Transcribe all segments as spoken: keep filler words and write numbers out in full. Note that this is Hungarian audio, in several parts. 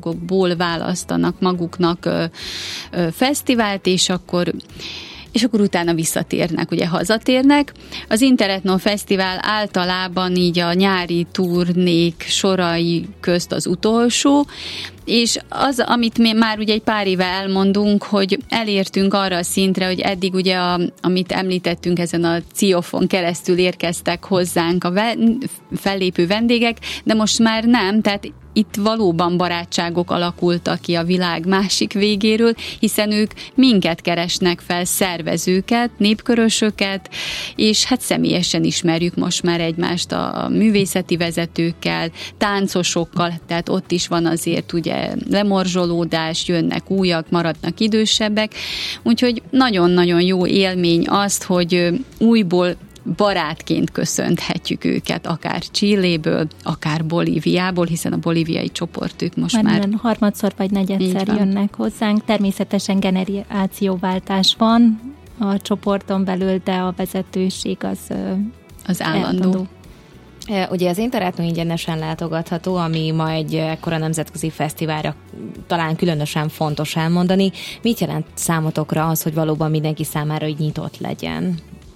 országokból választanak maguknak ö, ö, fesztivált, és akkor és akkor utána visszatérnek, ugye hazatérnek. Az Interetno Fesztivál általában így a nyári turnék sorai közt az utolsó, és az, amit mi már ugye egy pár éve elmondunk, hogy elértünk arra a szintre, hogy eddig ugye, a, amit említettünk, ezen a C I O F-on keresztül érkeztek hozzánk a ve- fellépő vendégek, de most már nem, tehát itt valóban barátságok alakultak ki a világ másik végéről, hiszen ők minket keresnek fel, szervezőket, népkörösöket, és hát személyesen ismerjük most már egymást a művészeti vezetőkkel, táncosokkal, tehát ott is van azért ugye lemorzsolódás, jönnek újak, maradnak idősebbek, úgyhogy nagyon-nagyon jó élmény azt, hogy újból barátként köszönthetjük őket, akár Chiléből, akár Bolíviából, hiszen a bolíviai csoport ők most már... már harmadszor vagy negyedszer jönnek hozzánk. Természetesen generációváltás van a csoporton belül, de a vezetőség az, az állandó. állandó. Ugye az Interetno ingyenesen látogatható, ami ma egy ekkora nemzetközi fesztiválra talán különösen fontos elmondani. Mit jelent számotokra az, hogy valóban mindenki számára így nyitott legyen?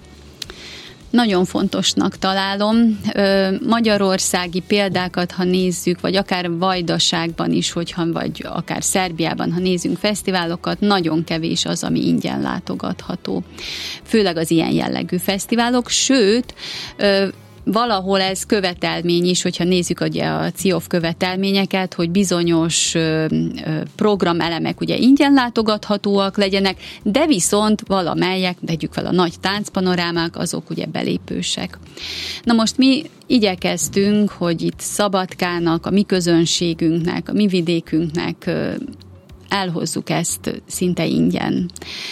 Nagyon fontosnak találom. Magyarországi példákat, ha nézzük, vagy akár Vajdaságban is, hogyha, vagy akár Szerbiában, ha nézzünk fesztiválokat, nagyon kevés az, ami ingyen látogatható. Főleg az ilyen jellegű fesztiválok, sőt, valahol ez követelmény is, hogyha nézzük ugye a C I O F követelményeket, hogy bizonyos programelemek ugye ingyen látogathatóak legyenek, de viszont valamelyek, tegyük fel a nagy táncpanorámák, azok ugye belépősek. Na most mi igyekeztünk, hogy itt Szabadkának, a mi közönségünknek, a mi vidékünknek elhozzuk ezt szinte ingyen.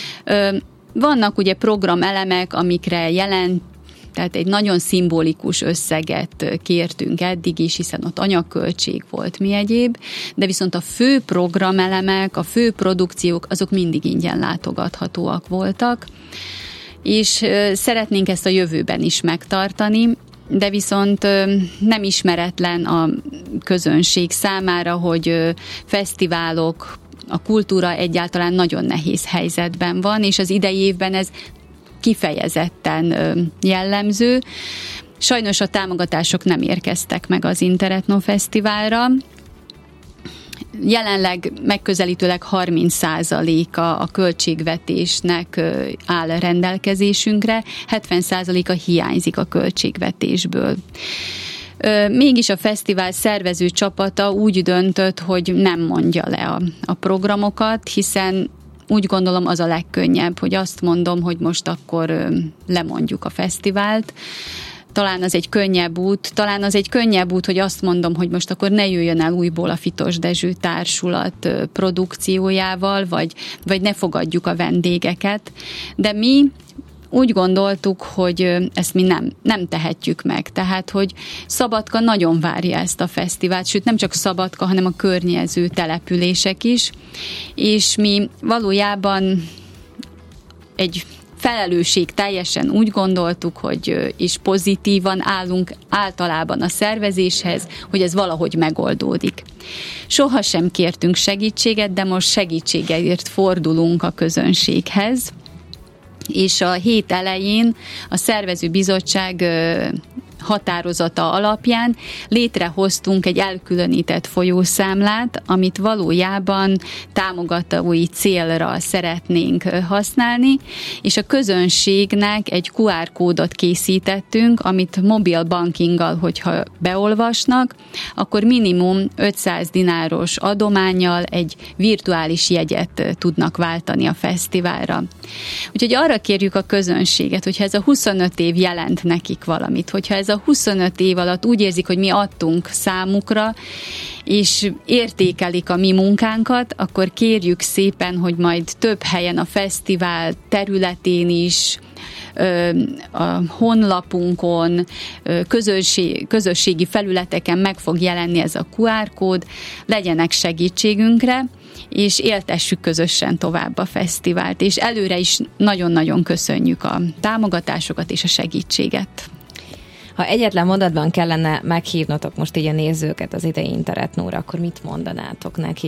Vannak ugye programelemek, amikre jelent tehát egy nagyon szimbolikus összeget kértünk eddig is, hiszen ott anyagköltség volt, mi egyéb, de viszont a fő programelemek, a fő produkciók, azok mindig ingyen látogathatóak voltak, és szeretnénk ezt a jövőben is megtartani, de viszont nem ismeretlen a közönség számára, hogy fesztiválok, a kultúra egyáltalán nagyon nehéz helyzetben van, és az idei évben ez kifejezetten jellemző. Sajnos a támogatások nem érkeztek meg az Interetno Fesztiválra. Jelenleg megközelítőleg harminc százaléka a költségvetésnek áll rendelkezésünkre, hetven százaléka hiányzik a költségvetésből. Mégis a fesztivál szervező csapata úgy döntött, hogy nem mondja le a, a programokat, hiszen úgy gondolom az a legkönnyebb, hogy azt mondom, hogy most akkor lemondjuk a fesztivált. Talán az egy könnyebb út, talán az egy könnyebb út, hogy azt mondom, hogy most akkor ne jöjjön el újból a Fitos Dezső Társulat produkciójával, vagy, vagy ne fogadjuk a vendégeket. De mi úgy gondoltuk, hogy ezt mi nem, nem tehetjük meg. Tehát, hogy Szabadka nagyon várja ezt a fesztivált, sőt nem csak Szabadka, hanem a környező települések is, és mi valójában egy felelősség teljesen úgy gondoltuk, hogy és pozitívan állunk általában a szervezéshez, hogy ez valahogy megoldódik. Soha sem kértünk segítséget, de most segítségért fordulunk a közönséghez, és a hét elején a szervezőbizottság határozata alapján létrehoztunk egy elkülönített folyószámlát, amit valójában támogatói célra szeretnénk használni, és a közönségnek egy kú ár kódot készítettünk, amit mobil bankinggal, hogyha beolvasnak, akkor minimum ötszáz dináros adománnyal egy virtuális jegyet tudnak váltani a fesztiválra. Úgyhogy arra kérjük a közönséget, hogyha ez a huszonöt év jelent nekik valamit, hogyha ez a huszonöt év alatt úgy érzik, hogy mi adtunk számukra, és értékelik a mi munkánkat, akkor kérjük szépen, hogy majd több helyen a fesztivál területén is, a honlapunkon, közösség, közösségi felületeken meg fog jelenni ez a kú ár kód, legyenek segítségünkre, és éltessük közösen tovább a fesztivált, és előre is nagyon-nagyon köszönjük a támogatásokat és a segítséget. Ha egyetlen mondatban kellene meghívnotok most így a nézőket az idei Interetnóra, akkor mit mondanátok nekik?